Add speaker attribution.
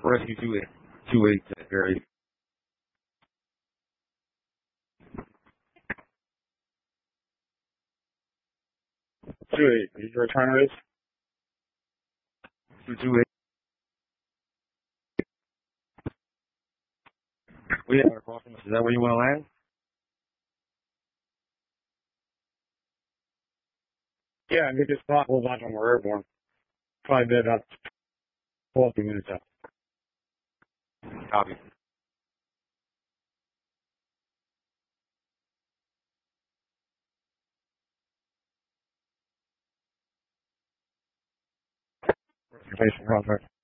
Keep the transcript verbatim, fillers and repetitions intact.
Speaker 1: Rescue two eight two eight Gary.
Speaker 2: Two eight. Did you return race?
Speaker 1: Two two eight. We have our crossing. Is that where you want to land?
Speaker 2: Yeah, and we just brought a whole bunch of them were airborne. Probably been about twelve minutes out.
Speaker 1: Copy.
Speaker 2: Reservation contract.